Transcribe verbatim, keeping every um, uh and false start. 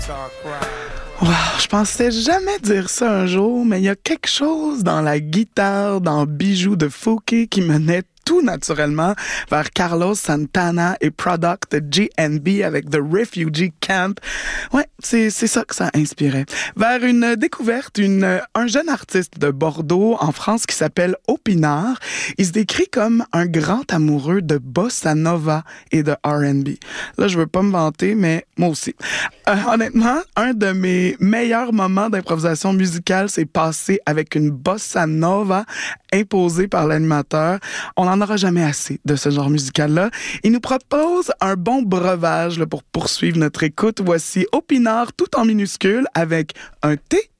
Wow, je pensais jamais dire ça un jour, mais il y a quelque chose dans la guitare, dans Bijoux de Fouquet qui menait tout naturellement vers Carlos Santana et Product G N B avec The Refugee Camp. Ouais, c'est, c'est ça que ça inspirait. Vers une découverte, une, un jeune artiste de Bordeaux, en France, qui s'appelle Opinard. Il se décrit comme un grand amoureux de bossa nova et de R and B. Là, je veux pas me vanter, mais moi aussi. Euh, honnêtement, un de mes meilleurs moments d'improvisation musicale s'est passé avec une bossa nova imposée par l'animateur. On n'en aura jamais assez de ce genre musical-là. Il nous propose un bon breuvage là, pour poursuivre notre écoute. Voici Opinard tout en minuscule avec un T